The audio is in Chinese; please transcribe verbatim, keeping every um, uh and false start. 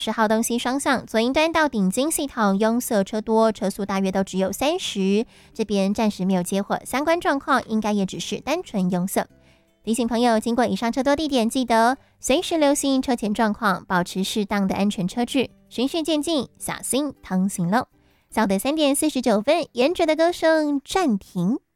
十号东西双向，左营端到顶金系统拥塞车多，车速大约都只有三十，这边暂时没有接获相关状况，应该也只是单纯拥塞。提醒朋友，经过以上车多地点，记得随时留心车前状况，保持适当的安全车距，循序渐进，小心通行喽。早的三点四十九分，严哲的歌声暂停。